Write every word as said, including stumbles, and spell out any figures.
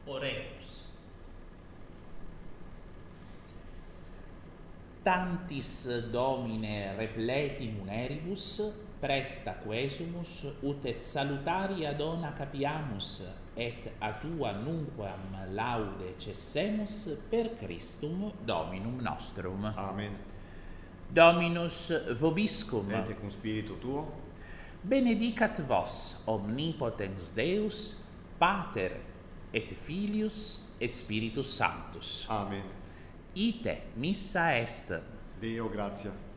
Oremus. Tantis Domine repleti muneribus, presta quesumus, ut et salutaria dona capiamus, et a tua nunquam laude cessemus, per Christum Dominum nostrum. Amen. Dominus vobiscum. Et cum spiritu tuo. Benedicat vos omnipotens Deus, Pater et Filius et Spiritus Sanctus. Amen. Ite missa est. Deo gratia.